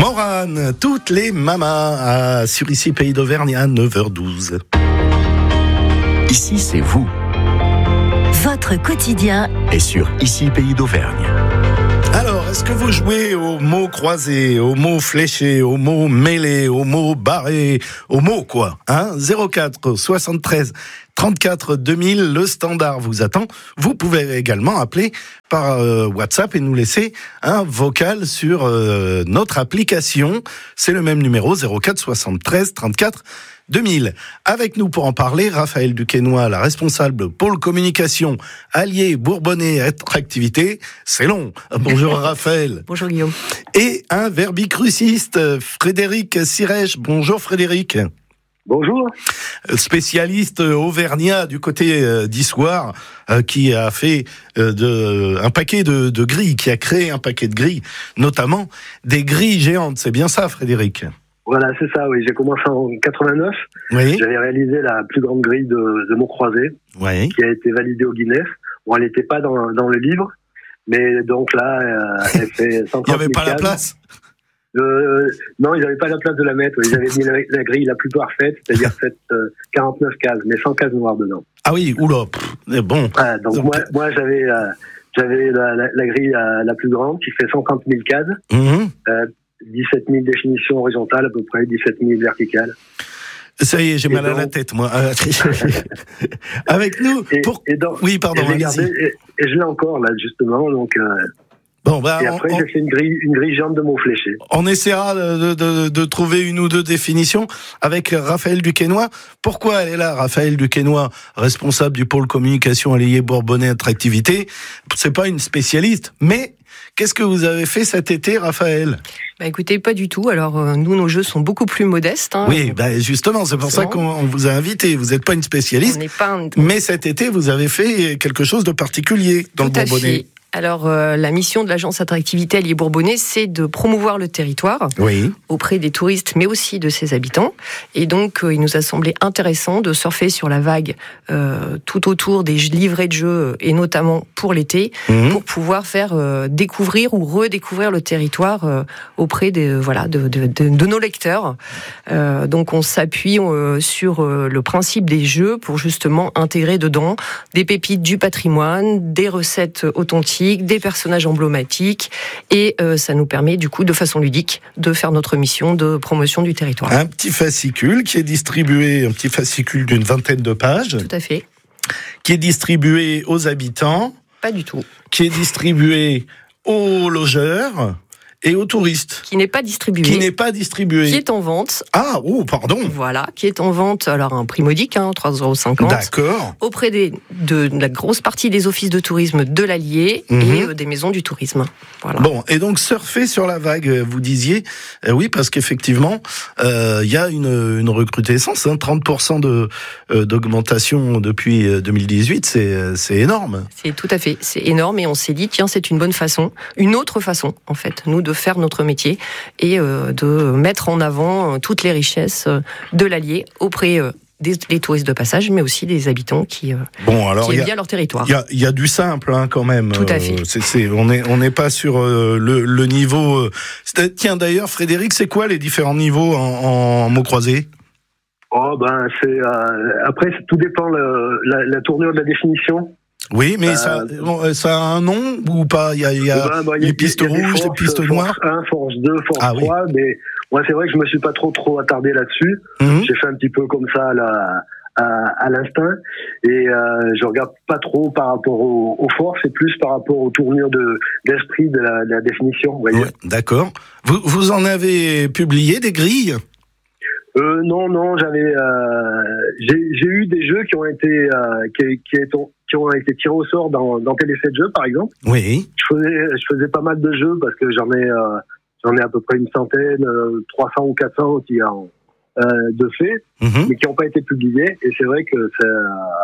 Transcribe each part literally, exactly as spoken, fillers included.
Morane, toutes les mamas à, sur ici Pays d'Auvergne à neuf heures douze. Ici, c'est vous. Votre quotidien est sur Ici Pays d'Auvergne. Alors, est-ce que vous jouez aux mots croisés, aux mots fléchés, aux mots mêlés, aux mots barrés, aux mots quoi, hein? zéro quatre soixante-treize trente-quatre deux mille, le standard vous attend. Vous pouvez également appeler par euh, WhatsApp et nous laisser un vocal sur euh, notre application. C'est le même numéro, zéro quatre soixante-treize trente-quatre deux mille. Avec nous pour en parler, Raphaël Duquesnoy, la responsable pôle communication, allié Bourbonnais attractivité. C'est long. Bonjour Raphaël. Bonjour Guillaume. Et un verbicruciste, Frédéric Sirèche. Bonjour Frédéric. Bonjour. Spécialiste auvergnat du côté euh, d'Issoire, euh, qui a fait euh, de, un paquet de, de grilles, qui a créé un paquet de grilles, notamment des grilles géantes. C'est bien ça Frédéric ? Voilà, c'est ça, oui. J'ai commencé en quatre-vingt-neuf. Oui. J'avais réalisé la plus grande grille de, de Montcroisé, oui. qui a été validée au Guinness. Bon, elle n'était pas dans, dans le livre, mais donc là, euh, elle fait cent trente mille. Il n'y avait pas cases. la place. Euh, non, ils n'avaient pas la place de la mettre. Ils avaient mis la, la grille la plus parfaite, c'est-à-dire faite euh, quarante-neuf cases, mais cent cases noires dedans. Ah oui, oula. Pff, bon. Ah, donc, donc moi, moi, j'avais, euh, j'avais la, la, la grille la, la plus grande qui fait cent trente mille cases. Mm-hmm. Euh, dix-sept mille définitions horizontales, à peu près dix-sept mille verticales. Ça y est, j'ai et mal donc... à la tête, moi. Avec nous. Et, pour... et donc, oui, pardon. Et, gardé, et, et je l'ai encore là, justement. Donc. Euh... Bon, bah, et après, on, j'ai fait une grille, une grille géante de mots fléchés. On essaiera de, de, de trouver une ou deux définitions avec Raphaël Duquesnoy. Pourquoi elle est là, Raphaël Duquesnoy, responsable du pôle communication allié Bourbonnais attractivité? C'est pas une spécialiste, mais qu'est-ce que vous avez fait cet été, Raphaël? Bah écoutez, pas du tout. Alors, euh, nous, nos jeux sont beaucoup plus modestes. Hein. Oui, bah justement, c'est pour ça qu'on vous a invité. Vous n'êtes pas une spécialiste, on n'est pas un... mais cet été, vous avez fait quelque chose de particulier dans tout le Bourbonnais. Fait. Alors, euh, la mission de l'agence attractivité allié Bourbonnais, c'est de promouvoir le territoire oui. auprès des touristes, mais aussi de ses habitants. Et donc, euh, il nous a semblé intéressant de surfer sur la vague euh, tout autour des livrets de jeux, et notamment pour l'été, mmh. pour pouvoir faire euh, découvrir ou redécouvrir le territoire euh, auprès des, voilà, de, de, de, de nos lecteurs. Euh, donc, on s'appuie euh, sur euh, le principe des jeux pour justement intégrer dedans des pépites du patrimoine, des recettes authentiques, des personnages emblématiques, et euh, ça nous permet du coup de façon ludique de faire notre mission de promotion du territoire. Un petit fascicule qui est distribué, un petit fascicule d'une vingtaine de pages. Tout à fait. Qui est distribué aux habitants. Pas du tout. Qui est distribué aux logeurs et aux touristes. Qui n'est pas distribué. Qui n'est pas distribué. Qui est en vente. Ah, oh, pardon. Voilà, qui est en vente, alors un prix modique, hein, trois euros cinquante. D'accord. Auprès des, de, de la grosse partie des offices de tourisme de l'Allier mmh. et euh, des maisons du tourisme. Voilà. Bon, et donc surfer sur la vague, vous disiez, euh, oui, parce qu'effectivement, il euh, y a une, une recrudescence, hein, trente pour cent de, euh, d'augmentation depuis deux mille dix-huit, c'est, c'est énorme. C'est tout à fait, c'est énorme, et on s'est dit, tiens, c'est une bonne façon, une autre façon, en fait, nous, de faire notre métier et euh, de mettre en avant toutes les richesses de l'Allier auprès euh, des, des touristes de passage, mais aussi des habitants qui, euh, bon, alors, qui aiment a, bien leur territoire. Il y, y a du simple hein, quand même. Tout à fait. Euh, c'est, c'est, on n'est on n'est pas sur euh, le, le niveau... Euh, tiens, d'ailleurs, Frédéric, c'est quoi les différents niveaux en, en mots croisés ? Oh, ben, c'est... Euh, après, tout dépend le, la, la tournure de la définition. Oui, mais euh, ça, euh, ça a un nom ou pas? Il y a, il y a ben, ben, les pistes rouges, les pistes noires. Force un, force deux, force ah, trois, oui. Mais moi, c'est vrai que je me suis pas trop trop attardé là-dessus. Mm-hmm. J'ai fait un petit peu comme ça à, la, à, à l'instinct, et euh, je regarde pas trop par rapport aux, aux forces, et plus par rapport aux tournures de, d'esprit de la, de la définition. Vous voyez. Ouais, d'accord. Vous, vous en avez publié des grilles? Euh, non, non, j'avais, euh, j'ai, j'ai eu des jeux qui ont été, euh, qui, qui, étant, qui ont été tirés au sort dans, dans Téléfait de jeux, par exemple. Oui. Je faisais, je faisais pas mal de jeux parce que j'en ai, euh, j'en ai à peu près une centaine, euh, trois cents ou quatre cents qui ont, euh, de faits, mm-hmm. mais qui n'ont pas été publiés. Et c'est vrai que c'est,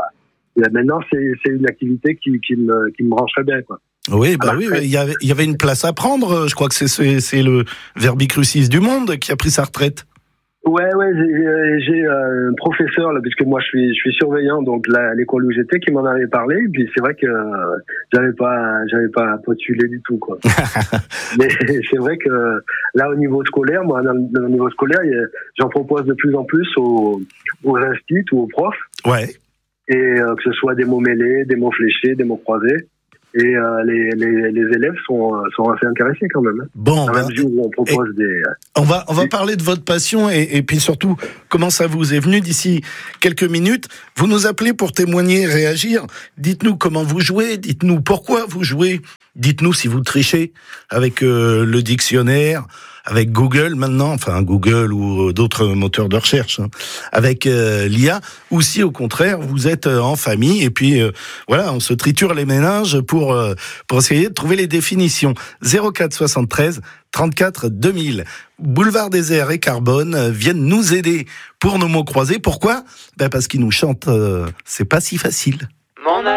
euh, maintenant, c'est, c'est une activité qui, qui me, qui me brancherait bien, quoi. Oui, bah oui, il y avait, il y avait une place à prendre. Je crois que c'est, c'est, c'est le verbicrucis du monde qui a pris sa retraite. Ouais, ouais, j'ai, j'ai un professeur là, puisque moi je suis, je suis surveillant, donc là, à l'école où j'étais, qui m'en avait parlé. Et puis c'est vrai que euh, j'avais pas, j'avais pas postulé du tout, quoi. Mais c'est vrai que là, au niveau scolaire, moi, dans, dans le niveau scolaire, y a, j'en propose de plus en plus aux, aux instituts ou aux profs. Ouais. Et euh, que ce soit des mots mêlés, des mots fléchés, des mots croisés. Et euh, les, les, les élèves sont, sont assez intéressés quand même. Bon, dans la mesure où on propose des. On va on va parler de votre passion et, et puis surtout comment ça vous est venu d'ici quelques minutes. Vous nous appelez pour témoigner, réagir. Dites-nous comment vous jouez. Dites-nous pourquoi vous jouez. Dites-nous si vous trichez avec euh, le dictionnaire, avec Google maintenant, enfin Google ou d'autres moteurs de recherche, hein, avec euh, l'I A, ou si au contraire vous êtes en famille et puis euh, voilà, on se triture les méninges pour euh, pour essayer de trouver les définitions. zéro quatre soixante-treize trente-quatre deux mille. Boulevard Désert et Carbone viennent nous aider pour nos mots croisés. Pourquoi ? Ben parce qu'ils nous chantent. Euh, c'est pas si facile.